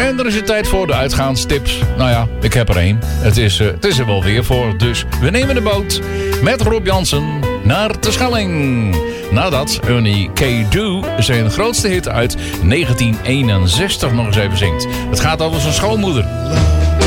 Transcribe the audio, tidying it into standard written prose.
En er is het tijd voor de uitgaanstips. Nou ja, ik heb er één. Het is er wel weer voor. Dus we nemen de boot met Rob Jansen naar Terschelling. Nadat Ernie K. Doe zijn grootste hit uit 1961 nog eens even zingt. Het gaat over zijn schoonmoeder.